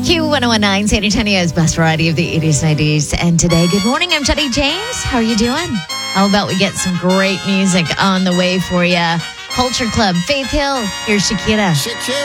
Q1019, San Antonio's best variety of the 80s, 90s, and today. Good morning, I'm Jenny James. How are you doing? How about we get some great music on the way for you? Culture Club, Faith Hill, here's Shakira.